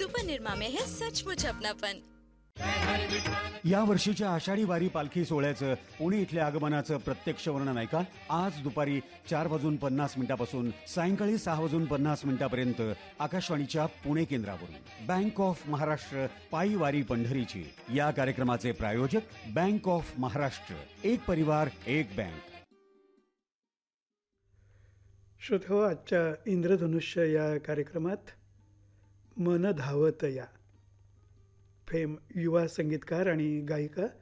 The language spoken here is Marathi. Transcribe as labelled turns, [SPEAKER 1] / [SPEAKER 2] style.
[SPEAKER 1] सुपर निर्मा में है सचमुच अपनापन।
[SPEAKER 2] या वर्षीच्या आषाढी वारी पालखी सोहळ्याचं पुणे इथल्या आगमनाचं प्रत्यक्ष वर्णन ऐका आज दुपारी 4:50 सायंकाळी 6:50 आकाशवाणीच्या पुणे केंद्रावरून। बँक ऑफ महाराष्ट्र पायी वारी पंढरीची या कार्यक्रमाचे प्रायोजक बँक ऑफ महाराष्ट्र, एक परिवार एक बँक।
[SPEAKER 3] श्रोतो, आजच्या इंद्रधनुष्य या कार्यक्रमात मन धावत या फेम युवा संगीतकार आणि गायिका